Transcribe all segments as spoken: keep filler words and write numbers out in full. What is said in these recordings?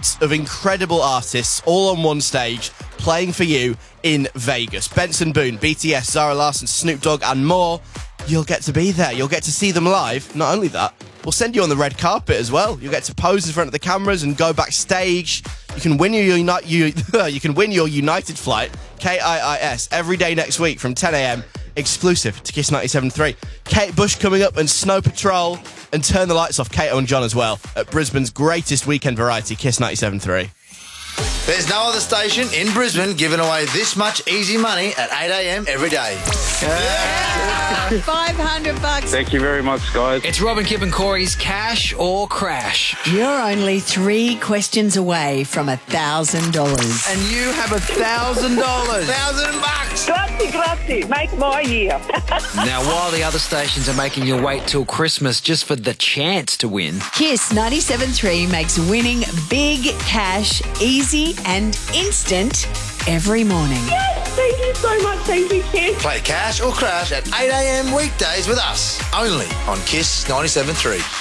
night of incredible artists all on one stage playing for you in Vegas. Benson Boone, B T S, Zara Larsson, Snoop Dogg and more. You'll get to be there. You'll get to see them live. Not only that, we'll send you on the red carpet as well. You'll get to pose in front of the cameras and go backstage. You can win your uni- you, you can win your United flight, K I I S, every day next week from ten a.m. exclusive to Kiss ninety-seven point three. Kate Bush coming up and Snow Patrol, and Turn the Lights Off, Kato and John as well, at Brisbane's greatest weekend variety, Kiss ninety-seven point three. There's no other station in Brisbane giving away this much easy money at eight a.m. every day. Yeah. five hundred bucks. Thank you very much, guys. It's Robin, Kip and Corey's Cash or Crash. You're only three questions away from a thousand dollars. And you have a thousand dollars. Thousand bucks. Grazie, grazie. Make my year. Now, while the other stations are making you wait till Christmas just for the chance to win, Kiss ninety-seven point three makes winning big cash easy and instant every morning. Yes, thank you so much, thank you, Kiss. Play Cash or Crash at eight a.m. weekdays with us, only on Kiss ninety-seven point three.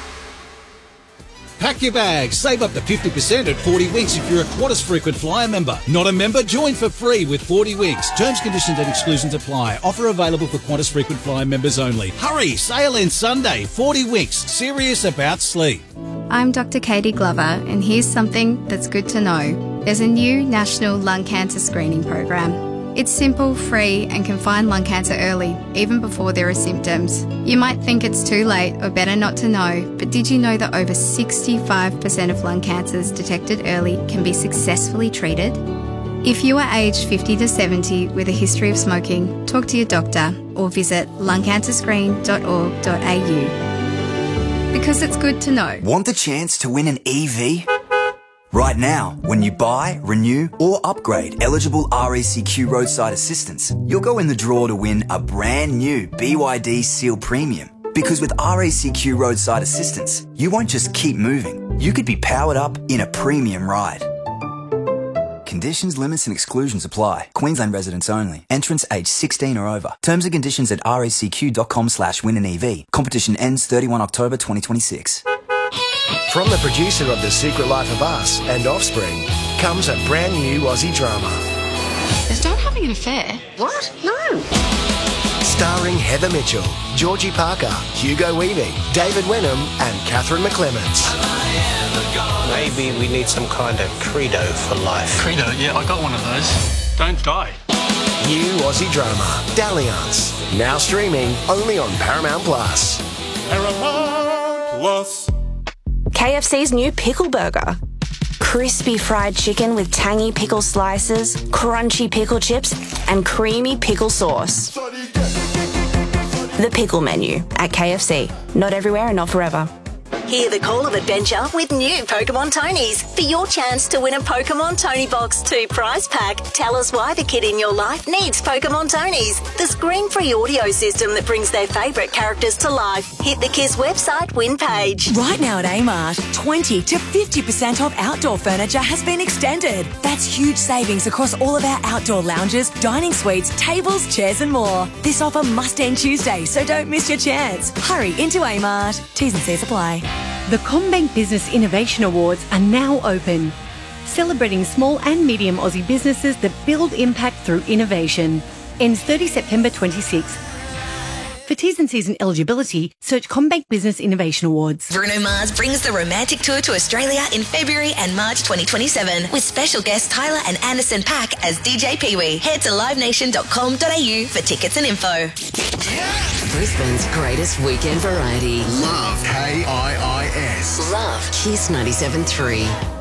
Pack your bags. Save up to fifty percent at forty Winks if you're a Qantas frequent flyer member. Not a member? Join for free with forty Winks. Terms, conditions and exclusions apply. Offer available for Qantas frequent flyer members only. Hurry! Sale ends Sunday. forty Winks. Serious about sleep. I'm Doctor Katie Glover, and here's something that's good to know. There's a new national lung cancer screening program. It's simple, free, and can find lung cancer early, even before there are symptoms. You might think it's too late or better not to know, but did you know that over sixty-five percent of lung cancers detected early can be successfully treated? If you are aged fifty to seventy with a history of smoking, talk to your doctor or visit lung cancer screen dot org dot a u. Because it's good to know. Want the chance to win an E V? Right now, when you buy, renew or upgrade eligible R A C Q roadside assistance, you'll go in the draw to win a brand new B Y D Seal Premium. Because with R A C Q roadside assistance, you won't just keep moving, you could be powered up in a premium ride. Conditions, limits and exclusions apply. Queensland residents only. Entrants aged sixteen or over. Terms and conditions at racq.com slash win an EV. Competition ends thirty-first October twenty twenty-six. From the producer of The Secret Life of Us and Offspring comes a brand new Aussie drama. Is Dad having an affair? What? No. Starring Heather Mitchell, Georgie Parker, Hugo Weaving, David Wenham and Catherine McClements. Maybe we need some kind of credo for life. Credo? Yeah, I got one of those. Don't die. New Aussie drama, Dalliance. Now streaming only on Paramount Plus. Paramount Plus. K F C's new pickle burger. Crispy fried chicken with tangy pickle slices, crunchy pickle chips, and creamy pickle sauce. The pickle menu at K F C. Not everywhere and not forever. Hear the call of adventure with new Pokemon Tonys. For your chance to win a Pokemon Tony Box two prize pack, tell us why the kid in your life needs Pokemon Tonys. The screen-free audio system that brings their favourite characters to life. Hit the Kiss website win page. Right now at Amart, twenty to fifty percent off outdoor furniture has been extended. That's huge savings across all of our outdoor lounges, dining suites, tables, chairs and more. This offer must end Tuesday, so don't miss your chance. Hurry into Amart. T's and C's apply. The CommBank Business Innovation Awards are now open, celebrating small and medium Aussie businesses that build impact through innovation. Ends thirtieth September twenty-sixth. For T's and C's and eligibility, search CommBank Business Innovation Awards. Bruno Mars brings the romantic tour to Australia in February and March twenty twenty-seven with special guests Tyler and Anderson .Paak as D J Pee-wee. Head to live nation dot com dot a u for tickets and info. Brisbane's greatest weekend variety. Love K I I S. Love Kiss ninety-seven point three.